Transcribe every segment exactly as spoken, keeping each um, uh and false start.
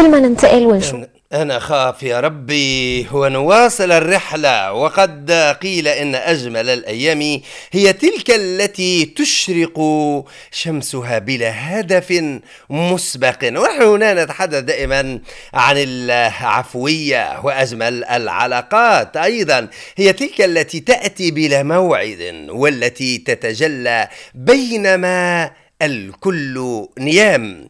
قبل ما ننتقل ونشوف. أنا خاف يا ربي ونواصل الرحلة. وقد قيل إن أجمل الأيام هي تلك التي تشرق شمسها بلا هدف مسبق. ونحن هنا نتحدث دائما عن العفوية، وأجمل العلاقات أيضا هي تلك التي تأتي بلا موعد، والتي تتجلى بينما الكل نيام.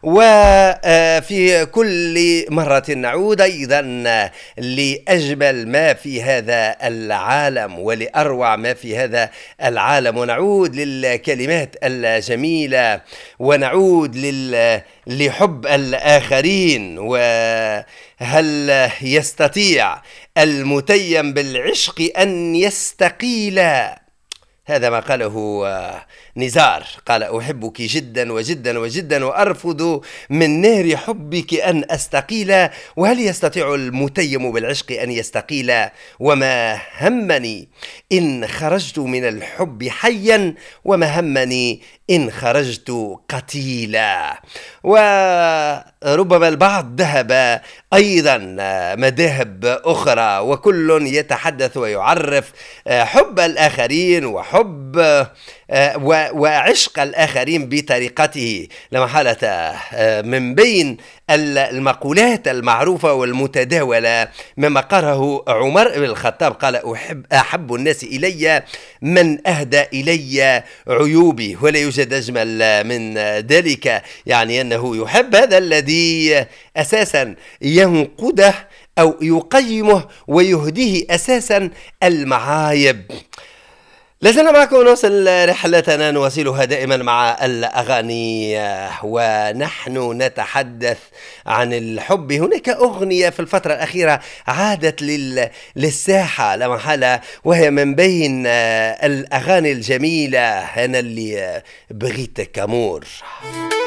وفي كل مرة نعود أيضا لأجمل ما في هذا العالم ولأروع ما في هذا العالم، ونعود للكلمات الجميلة، ونعود لل... لحب الآخرين. وهل يستطيع المتيم بالعشق أن يستقيل؟ هذا ما قاله نزار، قال: أحبك جدا وجدا وجدا وأرفض من نار حبك أن أستقيل. وهل يستطيع المتيم بالعشق أن يستقيل؟ وما همني إن خرجت من الحب حيا، وما همني إن خرجت قتيلا. وربما البعض ذهب أيضا مذاهب أخرى، وكل يتحدث ويعرف حب الآخرين وحب وعشق الآخرين بطريقته. لا محالة من بين المقولات المعروفة والمتداولة مما قاله عمر بن الخطاب، قال: أحب أحب الناس إلي من أهدى إلي عيوبي. ولا يوجد أجمل من ذلك، يعني أنه يحب هذا الذي أساسا ينقده أو يقيمه ويهديه أساسا المعايب. لازلنا معكم نوصل رحلتنا، نواصلها دائما مع الأغاني ونحن نتحدث عن الحب. هناك أغنية في الفترة الأخيرة عادت لل... للساحة لا محالة، وهي من بين الأغاني الجميلة: أنا اللي بغيتك أمور.